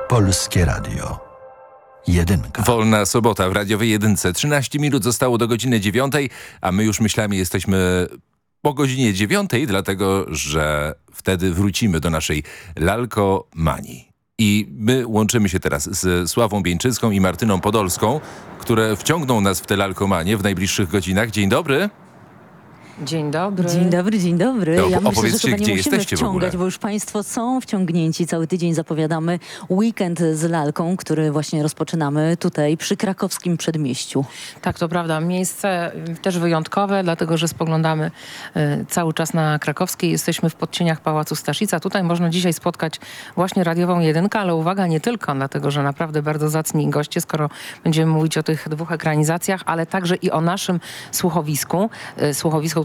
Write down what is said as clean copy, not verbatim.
Polskie Radio. Jedynka. Wolna sobota w radiowej Jedynce. 13 minut zostało do godziny 9, a my już myślami jesteśmy po godzinie 9, dlatego że wtedy wrócimy do naszej lalkomanii. I my łączymy się teraz z Sławą Bieńczycką i Martyną Podolską, które wciągną nas w tę lalkomanię w najbliższych godzinach. Dzień dobry. Dzień dobry. Dzień dobry, dzień dobry. To Ja myślę, że opowiedzcie, chyba gdzie nie musimy jesteście w ogóle. wciągać, bo już państwo są wciągnięci. Cały tydzień zapowiadamy weekend z lalką, który właśnie rozpoczynamy tutaj przy krakowskim przedmieściu. Tak, to prawda. Miejsce też wyjątkowe, dlatego że spoglądamy cały czas na Krakowskiej. Jesteśmy w podcieniach Pałacu Staszica. Tutaj można dzisiaj spotkać właśnie radiową Jedynkę, ale uwaga, nie tylko, dlatego że naprawdę bardzo zacni goście, skoro będziemy mówić o tych dwóch ekranizacjach, ale także i o naszym słuchowisku. Słuchowisko,